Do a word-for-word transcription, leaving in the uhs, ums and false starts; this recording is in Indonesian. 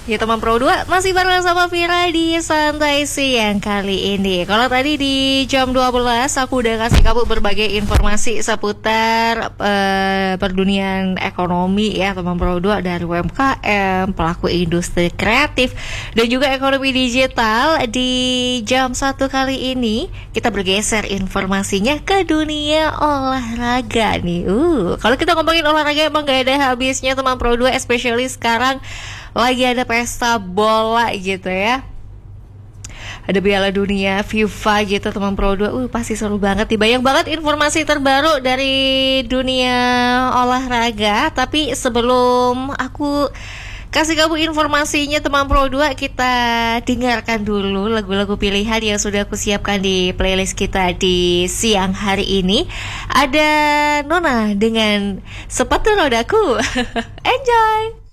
Ya teman Pro dua masih bareng sama Vira di Santai Siang kali ini. Kalau tadi di jam dua belas aku udah kasih kamu berbagai informasi seputar uh, perdunian ekonomi ya teman Pro dua, dari U M K M, pelaku industri kreatif dan juga ekonomi digital. Di jam satu kali ini kita bergeser informasinya ke dunia olahraga nih. Uh, kalau kita ngomongin olahraga emang gak ada habisnya teman Pro dua, especially sekarang lagi ada pesta bola gitu ya. Ada Piala Dunia FIFA gitu teman Pro dua. Uh, pasti seru banget. Banyak banget informasi terbaru dari dunia olahraga. Tapi sebelum aku kasih kamu informasinya teman Pro dua, kita dengarkan dulu lagu-lagu pilihan yang sudah aku siapkan di playlist kita di siang hari ini. Ada Nona dengan Sepatu Rodaku. Enjoy.